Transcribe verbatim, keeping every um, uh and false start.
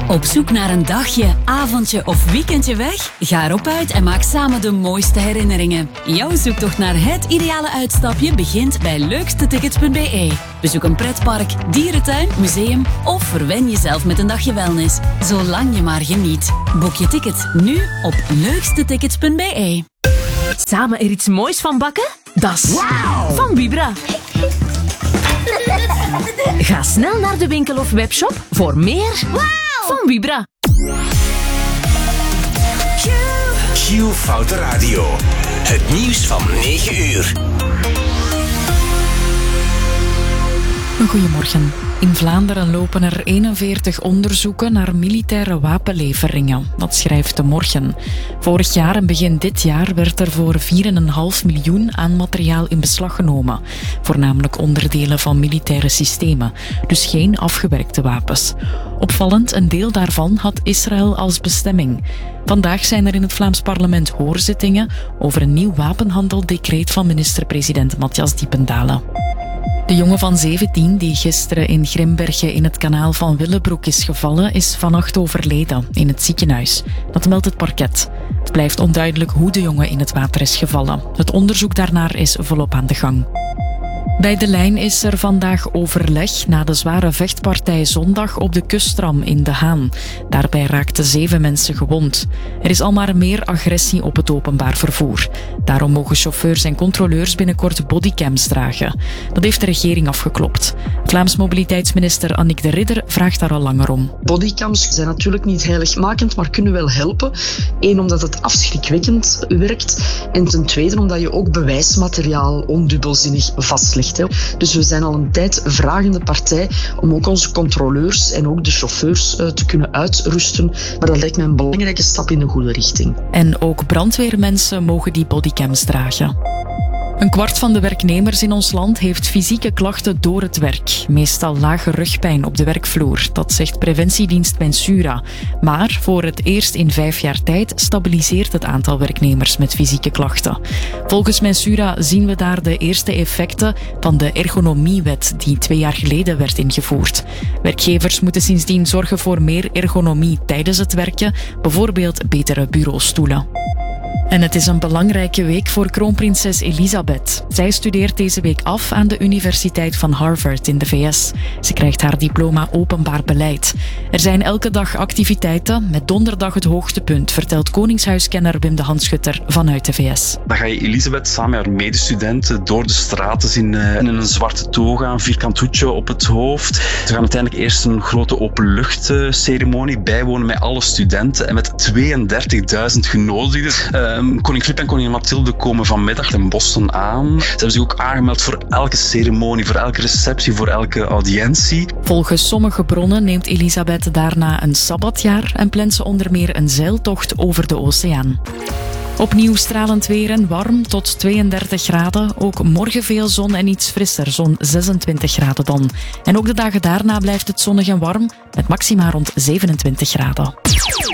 Op zoek naar een dagje, avondje of weekendje weg? Ga erop uit en maak samen de mooiste herinneringen. Jouw zoektocht naar het ideale uitstapje begint bij leukste tickets punt b e. Bezoek een pretpark, dierentuin, museum of verwen jezelf met een dagje wellness. Zolang je maar geniet. Boek je ticket nu op leukste tickets punt b e. Samen er iets moois van bakken? Dat is wow. Van Vibra. Ga snel naar de winkel of webshop voor meer wow. van Vibra. Q Foute Radio. Het nieuws van negen uur. Goedemorgen. In Vlaanderen lopen er eenenveertig onderzoeken naar militaire wapenleveringen. Dat schrijft De Morgen. Vorig jaar en begin dit jaar werd er voor vier komma vijf miljoen aan materiaal in beslag genomen. Voornamelijk onderdelen van militaire systemen. Dus geen afgewerkte wapens. Opvallend, een deel daarvan had Israël als bestemming. Vandaag zijn er in het Vlaams parlement hoorzittingen over een nieuw wapenhandeldecreet van minister-president Matthias Diependalen. De jongen van zeventien, die gisteren in Grimbergen in het kanaal van Willebroek is gevallen, is vannacht overleden in het ziekenhuis. Dat meldt het parket. Het blijft onduidelijk hoe de jongen in het water is gevallen. Het onderzoek daarnaar is volop aan de gang. Bij De Lijn is er vandaag overleg na de zware vechtpartij zondag op de kustram in De Haan. Daarbij raakten zeven mensen gewond. Er is al maar meer agressie op het openbaar vervoer. Daarom mogen chauffeurs en controleurs binnenkort bodycams dragen. Dat heeft de regering afgeklopt. Vlaams mobiliteitsminister Annick de Ridder vraagt daar al langer om. Bodycams zijn natuurlijk niet heiligmakend, maar kunnen wel helpen. Eén, omdat het afschrikwekkend werkt. En ten tweede, omdat je ook bewijsmateriaal ondubbelzinnig vastlegt. Dus we zijn al een tijd vragende partij om ook onze controleurs en ook de chauffeurs te kunnen uitrusten. Maar dat lijkt mij een belangrijke stap in de goede richting. En ook brandweermensen mogen die bodycams dragen. Een kwart van de werknemers in ons land heeft fysieke klachten door het werk. Meestal lage rugpijn op de werkvloer. Dat zegt preventiedienst Mensura. Maar voor het eerst in vijf jaar tijd stabiliseert het aantal werknemers met fysieke klachten. Volgens Mensura zien we daar de eerste effecten van de ergonomiewet die twee jaar geleden werd ingevoerd. Werkgevers moeten sindsdien zorgen voor meer ergonomie tijdens het werken, bijvoorbeeld betere bureaustoelen. En het is een belangrijke week voor kroonprinses Elisabeth. Zij studeert deze week af aan de Universiteit van Harvard in de V S. Ze krijgt haar diploma openbaar beleid. Er zijn elke dag activiteiten, met donderdag het hoogtepunt, vertelt koningshuiskenner Wim de Handschutter vanuit de V S. Dan ga je Elisabeth samen met haar medestudenten door de straten zien in een zwarte toga, een vierkant hoedje op het hoofd. Ze gaan uiteindelijk eerst een grote openluchtceremonie bijwonen met alle studenten en met tweeëndertigduizend genodigden. Um, koning Filip en koningin Mathilde komen vanmiddag in Boston aan. Ze hebben zich ook aangemeld voor elke ceremonie, voor elke receptie, voor elke audiëntie. Volgens sommige bronnen neemt Elisabeth daarna een sabbatjaar en plant ze onder meer een zeiltocht over de oceaan. Opnieuw stralend weer en warm tot tweeëndertig graden. Ook morgen veel zon en iets frisser, zo'n zesentwintig graden dan. En ook de dagen daarna blijft het zonnig en warm, met maxima rond zevenentwintig graden.